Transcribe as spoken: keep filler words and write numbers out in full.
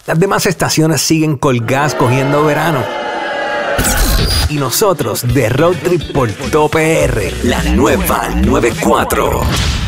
Las demás estaciones siguen colgadas cogiendo verano. Y nosotros de Road Trip por Top P R, la nueva noventa y cuatro.